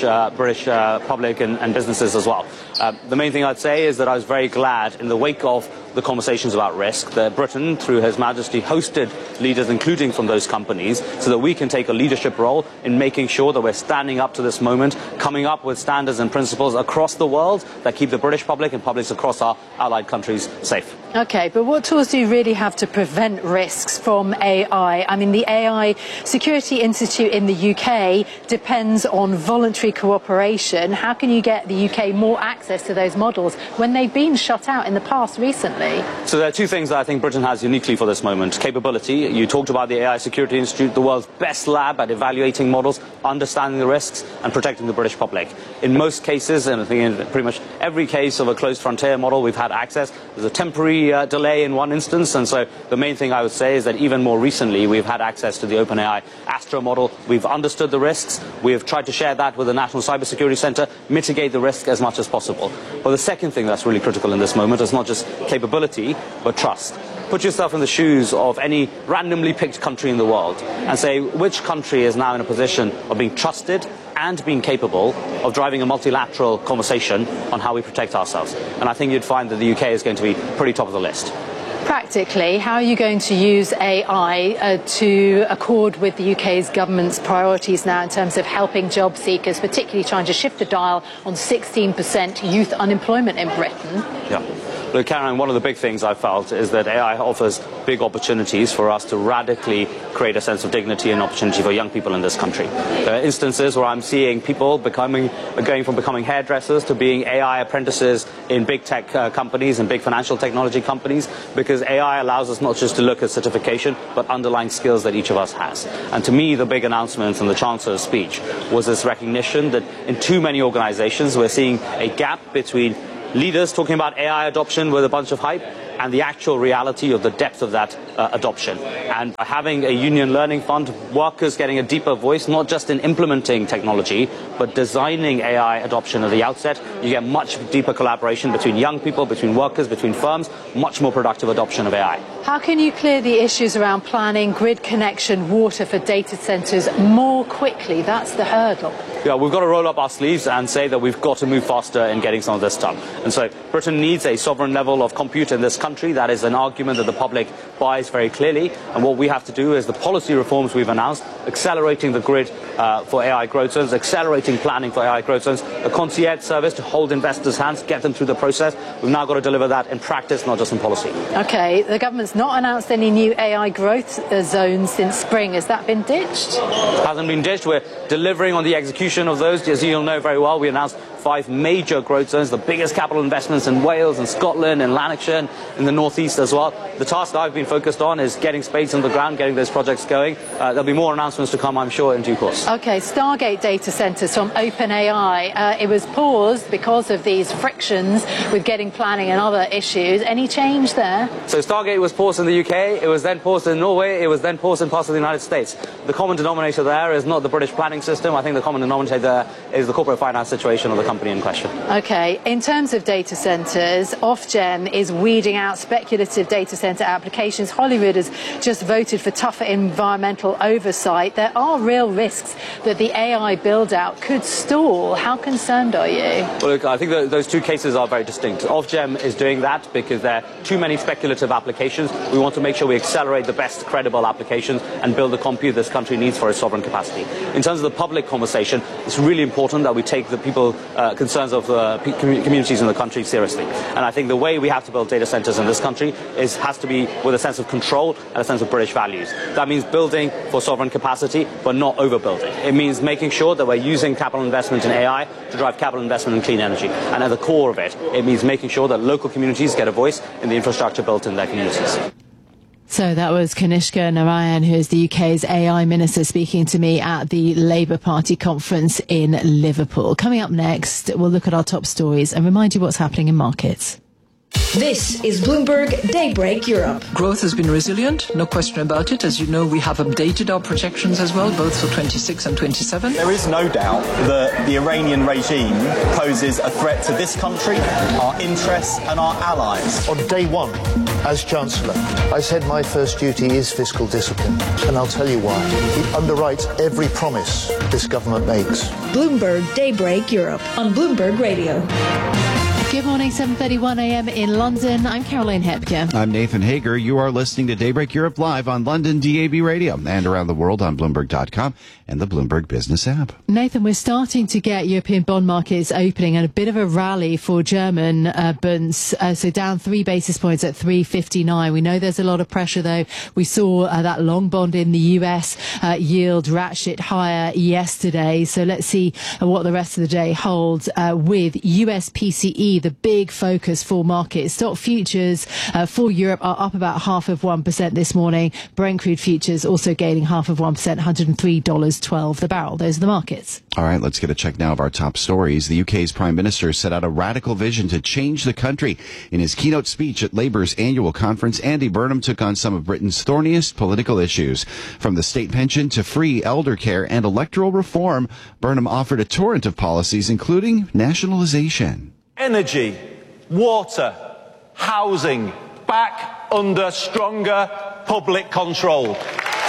public and businesses as well. The main thing I'd say is that I was very glad in the wake of the conversations about risk that Britain, through His Majesty, hosted leaders, including from those companies, so that we can take a leadership role in making sure that we're standing up to this moment, coming up with standards and principles across the world that keep the British public and publics across our allied countries safe. OK, but what tools do you really have to prevent risks from AI? I mean, the AI Security Institute in the UK depends on voluntary cooperation. How can you get the UK more access to those models when they've been shut out in the past recently? So there are two things that I think Britain has uniquely for this moment. Capability. You talked about the AI Security Institute, the world's best lab at evaluating models, understanding the risks and protecting the British public. In most cases, and I think in pretty much every case of a closed frontier model, we've had access. There's a temporary any delay in one instance. And so the main thing I would say is that even more recently, we've had access to the OpenAI Astra model. We've understood the risks. We've tried to share that with the National Cybersecurity Center, mitigate the risk as much as possible. But the second thing that's really critical in this moment is not just capability, but trust. Put yourself in the shoes of any randomly picked country in the world and say which country is now in a position of being trusted and being capable of driving a multilateral conversation on how we protect ourselves. And I think you'd find that the UK is going to be pretty top of the list. Practically, how are you going to use AI to accord with the UK's government's priorities now in terms of helping job seekers, particularly trying to shift the dial on 16% youth unemployment in Britain? Yeah. Look, Caroline, one of the big things I felt is that AI offers big opportunities for us to radically create a sense of dignity and opportunity for young people in this country. There are instances where I'm seeing people going from becoming hairdressers to being AI apprentices in big tech companies and big financial technology companies, because AI allows us not just to look at certification, but underlying skills that each of us has. And to me, the big announcement from the Chancellor's speech was this recognition that in too many organizations, we're seeing a gap between leaders talking about AI adoption with a bunch of hype and the actual reality of the depth of that adoption. And by having a union learning fund, workers getting a deeper voice, not just in implementing technology, but designing AI adoption at the outset, you get much deeper collaboration between young people, between workers, between firms, much more productive adoption of AI. How can you clear the issues around planning, grid connection, water for data centres more quickly? That's the hurdle. Yeah, we've got to roll up our sleeves and say that we've got to move faster in getting some of this done. And so Britain needs a sovereign level of compute in this country. That is an argument that the public buys very clearly. And what we have to do is the policy reforms we've announced, accelerating the grid for AI growth zones, accelerating planning for AI growth zones, a concierge service to hold investors' hands, get them through the process. We've now got to deliver that in practice, not just in policy. OK, the government's not announced any new AI growth zones since spring. Has that been ditched? It hasn't been ditched. We're delivering on the execution of those. As you'll know very well, we announced 5 major growth zones, the biggest capital investments in Wales and Scotland and Lanarkshire and in the northeast as well. The task I've been focused on is getting spades on the ground, getting those projects going. There'll be more announcements to come, I'm sure, in due course. OK, Stargate data centres from OpenAI. It was paused because of these frictions with getting planning and other issues. Any change there? So Stargate was paused in the UK, it was then paused in Norway, it was then paused in parts of the United States. The common denominator there is not the British planning system. I think the common denominator there is the corporate finance situation of the company in question. OK, in terms of data centres, Ofgem is weeding out speculative data centre applications. Holyrood has just voted for tougher environmental oversight. There are real risks that the AI build-out could stall. How concerned are you? Well, look, I think those two cases are very distinct. Ofgem is doing that because there are too many speculative applications. We want to make sure we accelerate the best credible applications and build the compute this country needs for its sovereign capacity. In terms of the public conversation, it's really important that we take the concerns of communities in the country seriously. And I think the way we have to build data centres in this country has to be with a sense of control and a sense of British values. That means building for sovereign capacity, but not overbuilding. It means making sure that we're using capital investment in AI to drive capital investment in clean energy. And at the core of it, it means making sure that local communities get a voice in the infrastructure built in their communities. So that was Kanishka Narayan, who is the UK's AI Minister, speaking to me at the Labour Party conference in Liverpool. Coming up next, we'll look at our top stories and remind you what's happening in markets. This is Bloomberg Daybreak Europe. Growth has been resilient, no question about it. As you know, we have updated our projections as well, both for 26 and 27. There is no doubt that the Iranian regime poses a threat to this country, our interests and our allies. On day one, as Chancellor, I said my first duty is fiscal discipline, and I'll tell you why. It underwrites every promise this government makes. Bloomberg Daybreak Europe on Bloomberg Radio. Good morning, 7:31 a.m. in London. I'm Caroline Hepker. I'm Nathan Hager. You are listening to Daybreak Europe live on London DAB Radio and around the world on Bloomberg.com and the Bloomberg Business app. Nathan, we're starting to get European bond markets opening and a bit of a rally for German bonds. So down 3 basis points at 3.59. We know there's a lot of pressure, though. We saw that long bond in the US yield ratchet higher yesterday. So let's see what the rest of the day holds with US PCE. the big focus for markets. Stock futures for Europe are up about 0.5% this morning. Brent crude futures also gaining 0.5%, $103.12 the barrel. Those are the markets. All right, let's get a check now of our top stories. The UK's Prime Minister set out a radical vision to change the country. In his keynote speech at Labour's annual conference, Andy Burnham took on some of Britain's thorniest political issues. From the state pension to free elder care and electoral reform, Burnham offered a torrent of policies, including nationalisation. Energy, water, housing, back under stronger public control.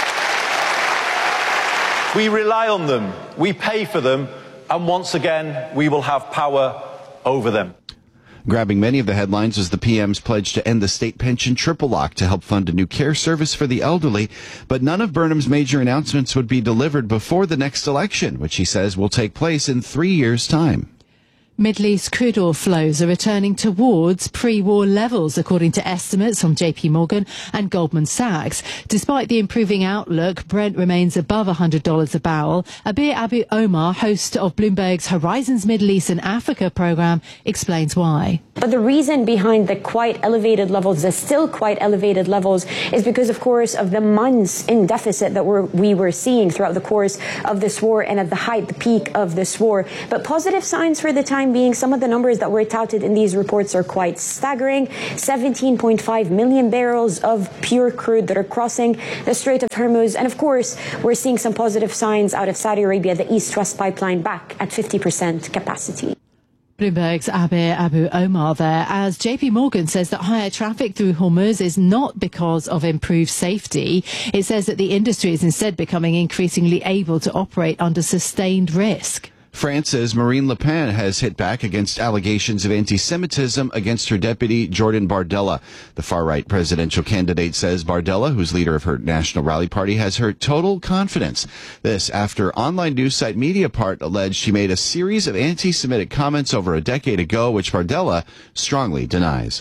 We rely on them, we pay for them, and once again, we will have power over them. Grabbing many of the headlines is the PM's pledge to end the state pension triple lock to help fund a new care service for the elderly. But none of Burnham's major announcements would be delivered before the next election, which he says will take place in 3 years' time. Middle East crude oil flows are returning towards pre-war levels, according to estimates from JP Morgan and Goldman Sachs. Despite the improving outlook, Brent remains above $100 a barrel. Abir Abu Omar, host of Bloomberg's Horizons Middle East and Africa program, explains why. But the reason behind the quite elevated levels, the still quite elevated levels, is because, of course, of the months in deficit that we were seeing throughout the course of this war and at the peak of this war. But positive signs for the time being, some of the numbers that were touted in these reports are quite staggering. 17.5 million barrels of pure crude that are crossing the Strait of Hormuz. And of course, we're seeing some positive signs out of Saudi Arabia, the East-West pipeline back at 50% capacity. Bloomberg's Abir Abu Omar there, as JP Morgan says that higher traffic through Hormuz is not because of improved safety. It says that the industry is instead becoming increasingly able to operate under sustained risk. France's Marine Le Pen has hit back against allegations of anti-Semitism against her deputy, Jordan Bardella. The far-right presidential candidate says Bardella, who's leader of her National Rally Party, has her total confidence. This after online news site Mediapart alleged she made a series of anti-Semitic comments over a decade ago, which Bardella strongly denies.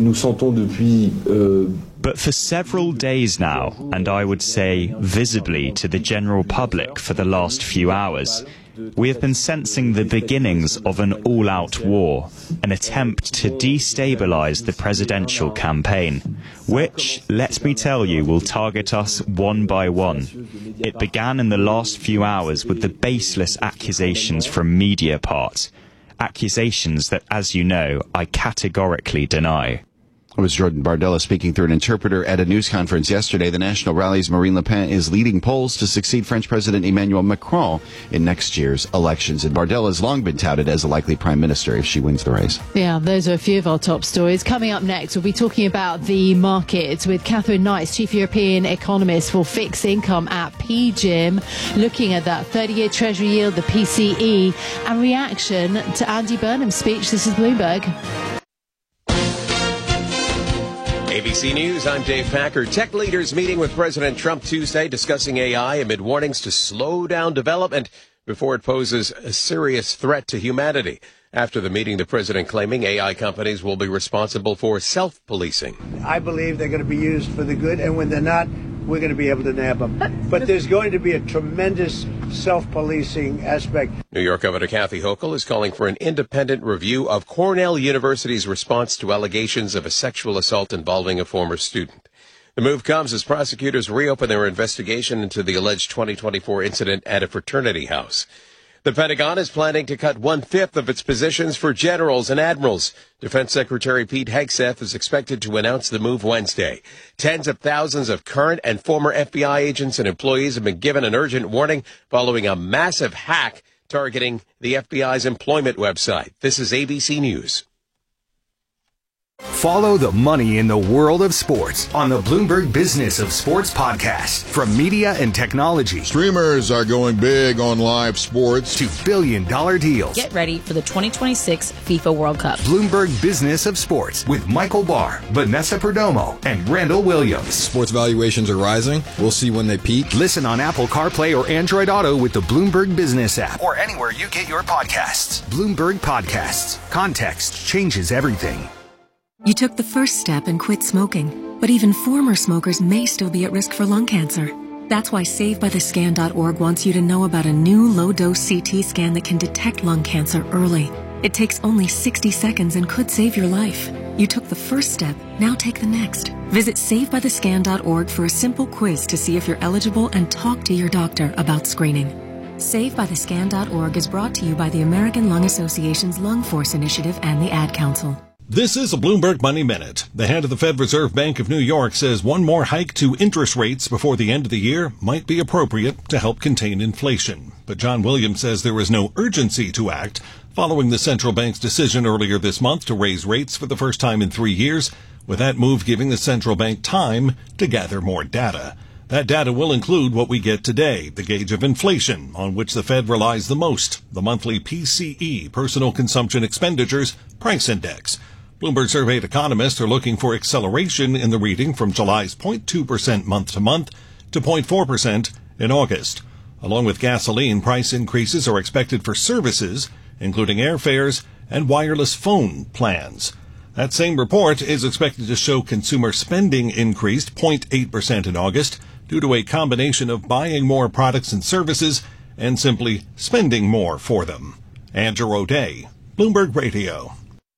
But for several days now, and I would say visibly to the general public for the last few hours, we have been sensing the beginnings of an all-out war, an attempt to destabilize the presidential campaign, which, let me tell you, will target us one by one. It began in the last few hours with the baseless accusations from Mediapart, accusations that, as you know, I categorically deny. It was Jordan Bardella speaking through an interpreter at a news conference yesterday. The National Rally's Marine Le Pen is leading polls to succeed French President Emmanuel Macron in next year's elections. And Bardella has long been touted as a likely prime minister if she wins the race. Yeah, those are a few of our top stories. Coming up next, we'll be talking about the markets with Catherine Knights, Chief European Economist for fixed income at PGIM, looking at that 30-year Treasury yield, the PCE, and reaction to Andy Burnham's speech. This is Bloomberg. ABC News, I'm Dave Packer. Tech leaders meeting with President Trump Tuesday discussing AI amid warnings to slow down development before it poses a serious threat to humanity. After the meeting, the president claiming AI companies will be responsible for self-policing. I believe they're going to be used for the good, and when they're not, we're going to be able to nab them. But there's going to be a tremendous self-policing aspect. New York Governor Kathy Hochul is calling for an independent review of Cornell University's response to allegations of a sexual assault involving a former student. The move comes as prosecutors reopen their investigation into the alleged 2024 incident at a fraternity house. The Pentagon is planning to cut 1/5 of its positions for generals and admirals. Defense Secretary Pete Hegseth is expected to announce the move Wednesday. Tens of thousands of current and former FBI agents and employees have been given an urgent warning following a massive hack targeting the FBI's employment website. This is ABC News. Follow the money in the world of sports on the Bloomberg Business of Sports podcast. From media and technology. Streamers are going big on live sports. To billion-dollar deals. Get ready for the 2026 FIFA World Cup. Bloomberg Business of Sports with Michael Barr, Vanessa Perdomo, and Randall Williams. Sports valuations are rising. We'll see when they peak. Listen on Apple CarPlay or Android Auto with the Bloomberg Business app. Or anywhere you get your podcasts. Bloomberg Podcasts. Context changes everything. You took the first step and quit smoking, but even former smokers may still be at risk for lung cancer. That's why SaveByTheScan.org wants you to know about a new low-dose CT scan that can detect lung cancer early. It takes only 60 seconds and could save your life. You took the first step, now take the next. Visit SaveByTheScan.org for a simple quiz to see if you're eligible and talk to your doctor about screening. SaveByTheScan.org is brought to you by the American Lung Association's Lung Force Initiative and the Ad Council. This is a Bloomberg Money Minute. The head of the Fed Reserve Bank of New York says one more hike to interest rates before the end of the year might be appropriate to help contain inflation. But John Williams says there is no urgency to act following the central bank's decision earlier this month to raise rates for the first time in 3 years, with that move giving the central bank time to gather more data. That data will include what we get today, the gauge of inflation, on which the Fed relies the most, the monthly PCE, Personal Consumption Expenditures Price Index. Bloomberg surveyed economists are looking for acceleration in the reading from July's 0.2% month-to-month to 0.4% in August. Along with gasoline, price increases are expected for services, including airfares and wireless phone plans. That same report is expected to show consumer spending increased 0.8% in August due to a combination of buying more products and services and simply spending more for them. Andrew O'Day, Bloomberg Radio.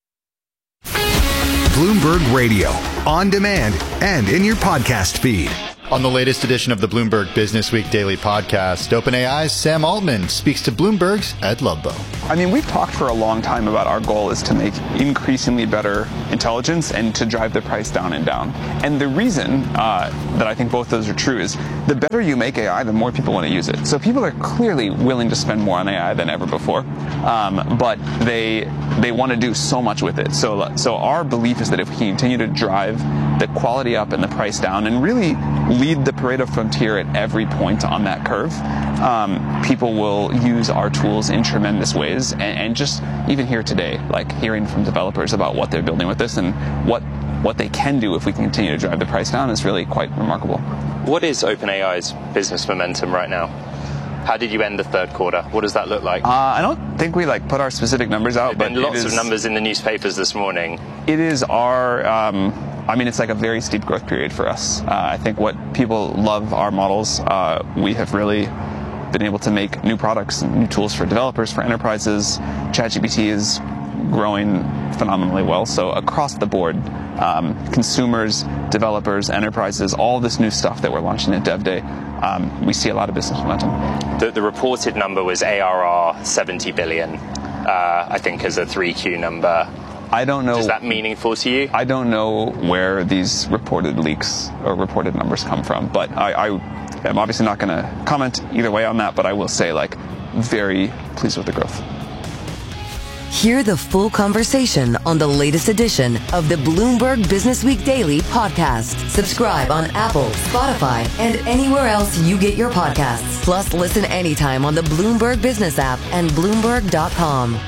Bloomberg Radio, on demand and in your podcast feed. On the latest edition of the Bloomberg Business Week Daily Podcast, OpenAI's Sam Altman speaks to Bloomberg's Ed Ludlow. I mean, we've talked for a long time about our goal is to make increasingly better intelligence and to drive the price down and down. And the reason that I think both those are true is the better you make AI, the more people want to use it. So people are clearly willing to spend more on AI than ever before, but they want to do so much with it. So our belief is that if we continue to drive the quality up and the price down and really lead the Pareto frontier at every point on that curve, people will use our tools in tremendous ways. And just even here today, like hearing from developers about what they're building with this and what they can do if we can continue to drive the price down is really quite remarkable. What is OpenAI's business momentum right now? How did you end the third quarter? What does that look like? I don't think we put our specific numbers out, but lots of numbers in the newspapers this morning. It is our. It's like a very steep growth period for us. I think what people love our models. We have really been able to make new products and new tools for developers, for enterprises. ChatGPT is growing phenomenally well. So across the board, consumers, developers, enterprises, all this new stuff that we're launching at Dev Day, we see a lot of business momentum. The reported number was ARR 70 billion, I think, as a 3Q number. I don't know. Is that meaningful to you? I don't know where these reported leaks or reported numbers come from, but I am obviously not going to comment either way on that, but I will say, very pleased with the growth. Hear the full conversation on the latest edition of the Bloomberg Business Week Daily podcast. Subscribe on Apple, Spotify, and anywhere else you get your podcasts. Plus, listen anytime on the Bloomberg Business app and Bloomberg.com.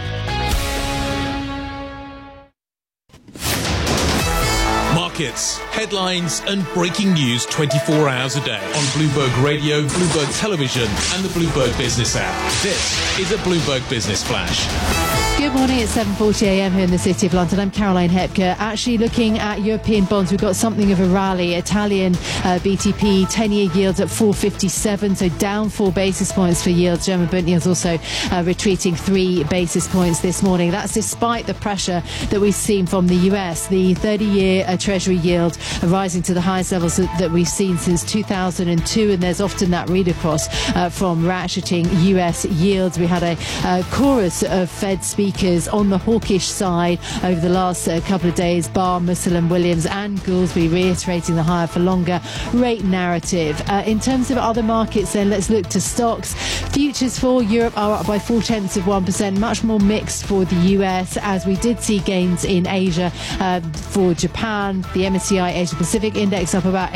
Markets, headlines, and breaking news 24 hours a day on Bloomberg Radio, Bloomberg Television, and the Bloomberg Business app. This is a Bloomberg Business Flash. Good morning, it's 7:40 a.m. here in the City of London. I'm Caroline Hepker. Actually looking at European bonds, we've got something of a rally. Italian BTP 10-year yields at 4.57, so down 4 basis points for yields. German Bund yields also retreating 3 basis points this morning. That's despite the pressure that we've seen from the US. The 30-year Treasury yield rising to the highest levels that we've seen since 2002, and there's often that read across from ratcheting US yields. We had a chorus of Fed speakers on the hawkish side over the last couple of days. Barr, Muslim, Williams and Goolsbee reiterating the higher for longer rate narrative. In terms of other markets then, let's look to stocks. Futures for Europe are up by 0.4%, much more mixed for the US, as we did see gains in Asia. For Japan, the MSCI Asia Pacific Index up about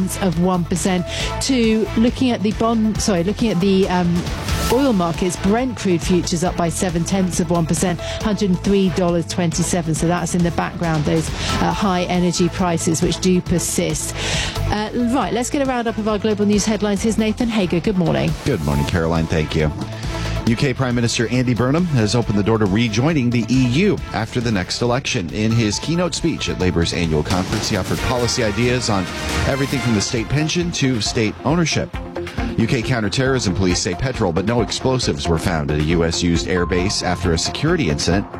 0.8%. Looking at the oil markets, Brent crude futures up by 0.7%, $103.27. So that's in the background, those high energy prices which do persist. Right, let's get a roundup of our global news headlines. Here's Nathan Hager. Good morning. Good morning, Caroline. Thank you. UK Prime Minister Andy Burnham has opened the door to rejoining the EU after the next election. In his keynote speech at Labour's annual conference, he offered policy ideas on everything from the state pension to state ownership. UK counterterrorism police say petrol but no explosives were found at a US-used airbase after a security incident.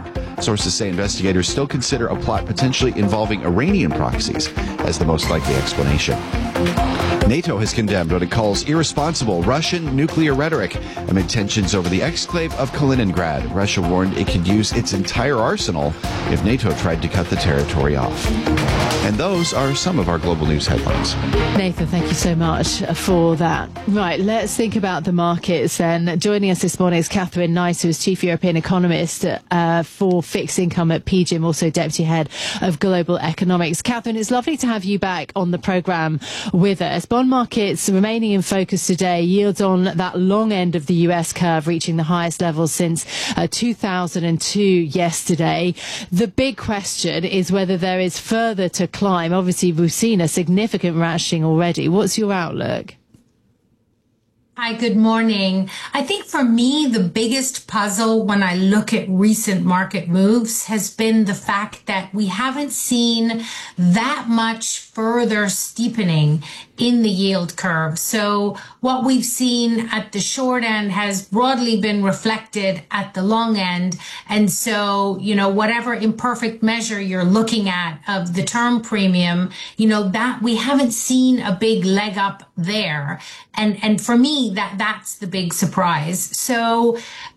Sources say investigators still consider a plot potentially involving Iranian proxies as the most likely explanation. NATO has condemned what it calls irresponsible Russian nuclear rhetoric amid tensions over the exclave of Kaliningrad. Russia warned it could use its entire arsenal if NATO tried to cut the territory off. And those are some of our global news headlines. Nathan, thank you so much for that. Right, let's think about the markets. And joining us this morning is Catherine Nice, who is Chief European Economist for Fixed Income at PGIM, also Deputy Head of Global Economics. Catherine, it's lovely to have you back on the programme with us. Bond markets remaining in focus today, yields on that long end of the US curve reaching the highest level since 2002 yesterday. The big question is whether there is further to climb. Obviously, we've seen a significant rationing already. What's your outlook? Hi, good morning. I think for me, the biggest puzzle when I look at recent market moves has been the fact that we haven't seen that much further steepening in the yield curve. So what we've seen at the short end has broadly been reflected at the long end. And so, whatever imperfect measure you're looking at of the term premium, that we haven't seen a big leg up there. And for me, that's the big surprise. So,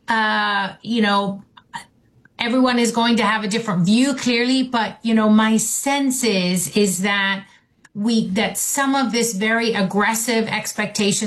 everyone is going to have a different view, clearly, but, my sense is that some of this very aggressive expectation